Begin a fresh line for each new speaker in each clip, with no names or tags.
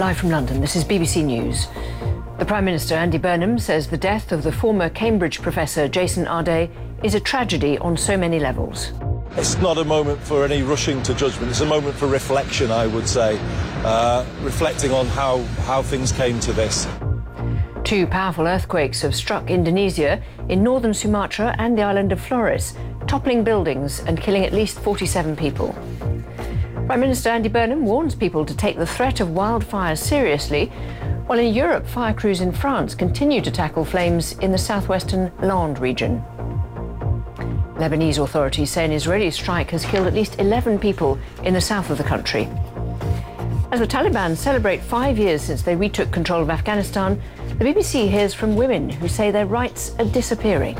Live from London, this is BBC News. The Prime Minister, Andy Burnham, says the death of the former Cambridge professor Jason Arday is a tragedy on so many levels.
It's not a moment for any rushing to judgment. It's a moment for reflection, I would say, reflecting on how things came to this.
Two powerful earthquakes have struck Indonesia in northern Sumatra and the island of Flores, toppling buildings and killing at least 47 people. Prime Minister Andy Burnham warns people to take the threat of wildfires seriously, while in Europe, fire crews in France continue to tackle flames in the southwestern Landes region. Lebanese authorities say an Israeli strike has killed at least 11 people in the south of the country. As the Taliban celebrate 5 years since they retook control of Afghanistan, the BBC hears from women who say their rights are disappearing.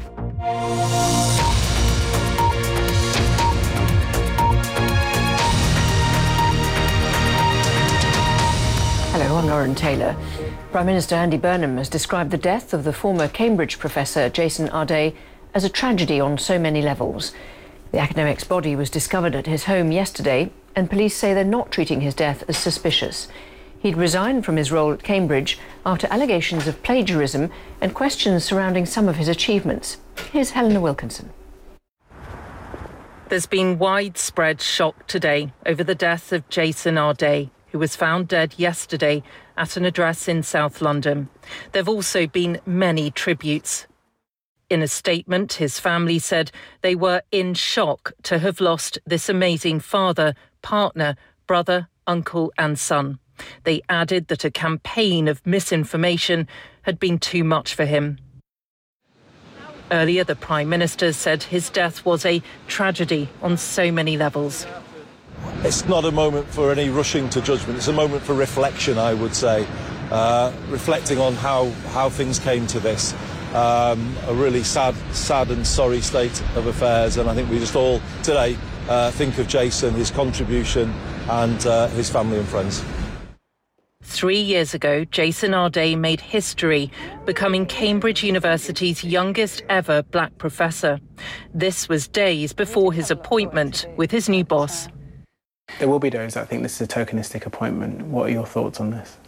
Hello, I'm Lauren Taylor. Prime Minister Andy Burnham has described the death of the former Cambridge professor Jason Arday as a tragedy on so many levels. The academic's body was discovered at his home yesterday, and police say they're not treating his death as suspicious. He'd resigned from his role at Cambridge after allegations of plagiarism and questions surrounding some of his achievements. Here's Helena Wilkinson.
There's been widespread shock today over the death of Jason Arday, who was found dead yesterday at an address in South London. There have also been many tributes. In a statement, his family said they were in shock to have lost this amazing father, partner, brother, uncle and son. They added that a campaign of misinformation had been too much for him. Earlier, the Prime Minister said his death was a tragedy on so many levels.
It's not a moment for any rushing to judgment. It's a moment for reflection, I would say, reflecting on how things came to this. A really sad and sorry state of affairs, and I think we just all today think of Jason, his contribution and his family and friends.
3 years ago, Jason Arday made history, becoming Cambridge University's youngest ever black professor. This was days before his appointment with his new boss.
There will be those that think this is a tokenistic appointment. What are your thoughts on this?